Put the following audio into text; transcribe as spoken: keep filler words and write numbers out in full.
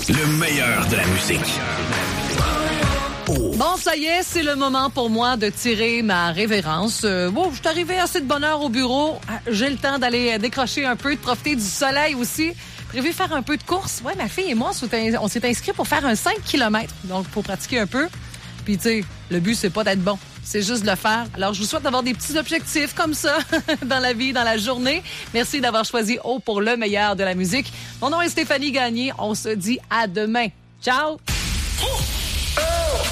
Le meilleur de la musique. Oh. Bon, ça y est, c'est le moment pour moi de tirer ma révérence. Euh, bon, je suis arrivée assez de bonne heure au bureau. J'ai le temps d'aller décrocher un peu, de profiter du soleil aussi. Prévu faire un peu de course. Ouais, ma fille et moi, on s'est inscrits pour faire un cinq kilomètres. Donc, pour pratiquer un peu. Puis, tu sais, le but, c'est pas d'être bon. C'est juste de le faire. Alors, je vous souhaite d'avoir des petits objectifs comme ça dans la vie, dans la journée. Merci d'avoir choisi O pour le meilleur de la musique. Mon nom est Stéphanie Gagné. On se dit à demain. Ciao!